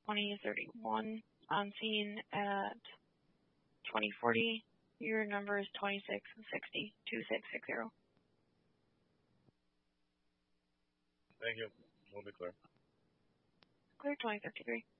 2031 on scene at 2040. Your number is 2660, 2660. Thank you. We'll be clear. Clear 2053.